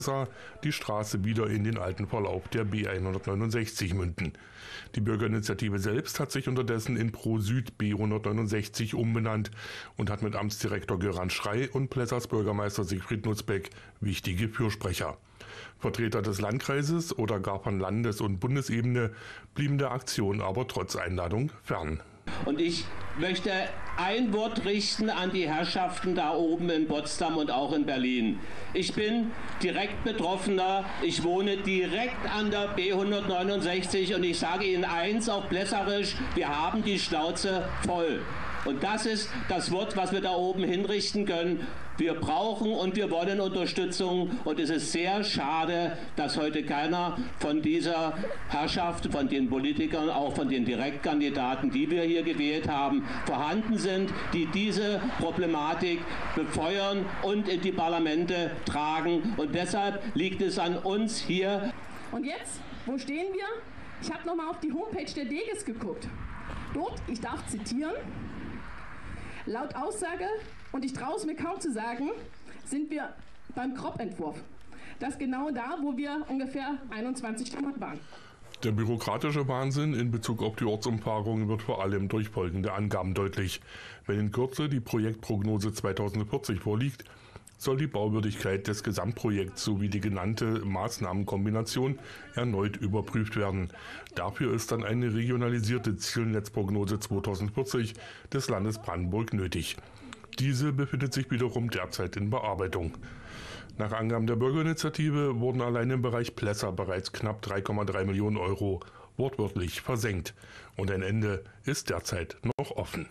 die Straße wieder in den alten Verlauf der B169 münden. Die Bürgerinitiative selbst hat sich unterdessen in Pro Süd B169 umbenannt und hat mit Amtsdirektor Göran Schrey und Plessers Bürgermeister Siegfried Nutzbeck wichtige Fürsprecher. Vertreter des Landkreises oder gar von Landes- und Bundesebene blieben der Aktion aber trotz Einladung fern. Und ich möchte ein Wort richten an die Herrschaften da oben in Potsdam und auch in Berlin. Ich bin direkt Betroffener, ich wohne direkt an der B169 und ich sage Ihnen eins auf Plesserisch, wir haben die Schnauze voll. Und das ist das Wort, was wir da oben hinrichten können. Wir brauchen und wir wollen Unterstützung und es ist sehr schade, dass heute keiner von dieser Herrschaft, von den Politikern, auch von den Direktkandidaten, die wir hier gewählt haben, vorhanden sind, die diese Problematik befeuern und in die Parlamente tragen. Und deshalb liegt es an uns hier. Und jetzt, wo stehen wir? Ich habe nochmal auf die Homepage der Deges geguckt. Dort, ich darf zitieren, laut Aussage, und ich traue es mir kaum zu sagen, sind wir beim Kropp-Entwurf. Das genau da, wo wir ungefähr 21 Stunden waren. Der bürokratische Wahnsinn in Bezug auf die Ortsumfahrung wird vor allem durch folgende Angaben deutlich. Wenn in Kürze die Projektprognose 2040 vorliegt, soll die Bauwürdigkeit des Gesamtprojekts sowie die genannte Maßnahmenkombination erneut überprüft werden. Dafür ist dann eine regionalisierte Zielnetzprognose 2040 des Landes Brandenburg nötig. Diese befindet sich wiederum derzeit in Bearbeitung. Nach Angaben der Bürgerinitiative wurden allein im Bereich Plesser bereits knapp 3,3 Millionen Euro wortwörtlich versenkt. Und ein Ende ist derzeit noch offen.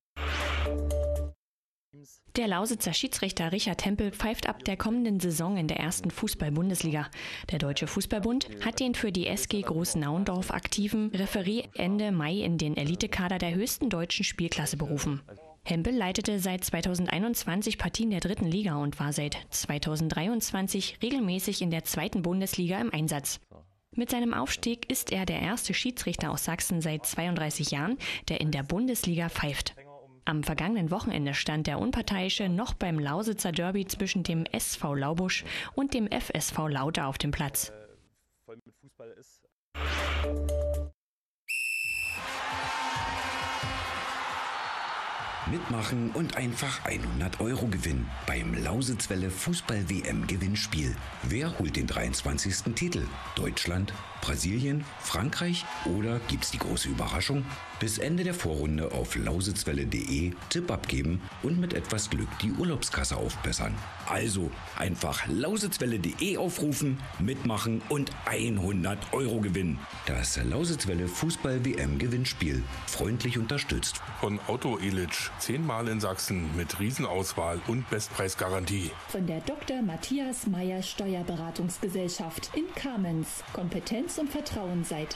Der Lausitzer Schiedsrichter Richard Hempel pfeift ab der kommenden Saison in der ersten Fußball-Bundesliga. Der Deutsche Fußballbund hat den für die SG Groß-Naundorf aktiven Referee Ende Mai in den Elitekader der höchsten deutschen Spielklasse berufen. Hempel leitete seit 2021 Partien der dritten Liga und war seit 2023 regelmäßig in der zweiten Bundesliga im Einsatz. Mit seinem Aufstieg ist er der erste Schiedsrichter aus Sachsen seit 32 Jahren, der in der Bundesliga pfeift. Am vergangenen Wochenende stand der Unparteiische noch beim Lausitzer Derby zwischen dem SV Laubusch und dem FSV Lauter auf dem Platz. Mitmachen und einfach 100 Euro gewinnen beim Lausitzwelle Fußball-WM-Gewinnspiel. Wer holt den 23. Titel? Deutschland, Brasilien, Frankreich oder gibt's die große Überraschung? Bis Ende der Vorrunde auf lausitzwelle.de Tipp abgeben und mit etwas Glück die Urlaubskasse aufbessern. Also einfach lausitzwelle.de aufrufen, mitmachen und 100 Euro gewinnen. Das Lausitzwelle Fußball-WM-Gewinnspiel. Freundlich unterstützt Von Auto Elitsch, 10-mal in Sachsen mit Riesenauswahl und Bestpreisgarantie. Von der Dr. Matthias Meyer Steuerberatungsgesellschaft in Kamenz. Kompetenz und Vertrauen seit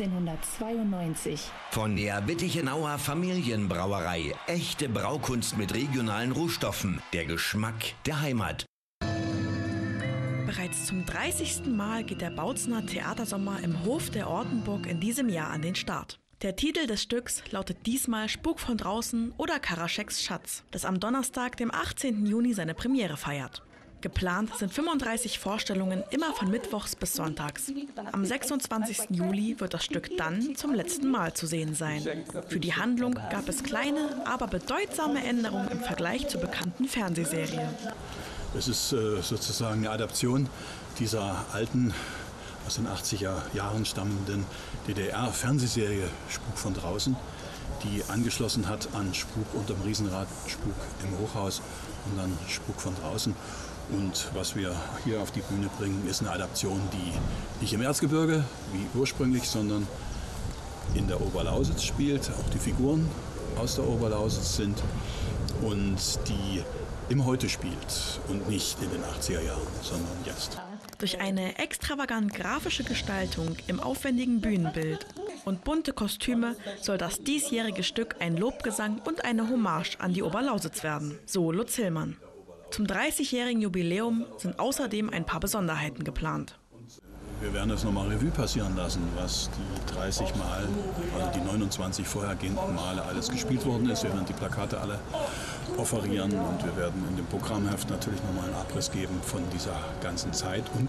1992. Von der Wittichenauer Familienbrauerei. Echte Braukunst mit regionalen Rohstoffen. Der Geschmack der Heimat. Bereits zum 30. Mal geht der Bautzener Theatersommer im Hof der Ortenburg in diesem Jahr an den Start. Der Titel des Stücks lautet diesmal Spuk von draußen oder Karascheks Schatz, das am Donnerstag, dem 18. Juni, seine Premiere feiert. Geplant sind 35 Vorstellungen, immer von Mittwochs bis Sonntags. Am 26. Juli wird das Stück dann zum letzten Mal zu sehen sein. Für die Handlung gab es kleine, aber bedeutsame Änderungen im Vergleich zur bekannten Fernsehserie. Es ist sozusagen eine Adaption dieser alten, aus den 80er Jahren stammenden DDR-Fernsehserie Spuk von draußen, die angeschlossen hat an Spuk unterm Riesenrad, Spuk im Hochhaus und dann Spuk von draußen. Und was wir hier auf die Bühne bringen, ist eine Adaption, die nicht im Erzgebirge wie ursprünglich, sondern in der Oberlausitz spielt. Auch die Figuren aus der Oberlausitz sind und die im Heute spielt und nicht in den 80er Jahren, sondern jetzt. Durch eine extravagant grafische Gestaltung im aufwendigen Bühnenbild und bunte Kostüme soll das diesjährige Stück ein Lobgesang und eine Hommage an die Oberlausitz werden, so Lutz Hillmann. Zum 30-jährigen Jubiläum sind außerdem ein paar Besonderheiten geplant. Wir werden das nochmal Revue passieren lassen, was die 30 Mal, also die 29 vorhergehenden Male alles gespielt worden ist. Wir werden die Plakate alle offerieren und wir werden in dem Programmheft natürlich nochmal einen Abriss geben von dieser ganzen Zeit und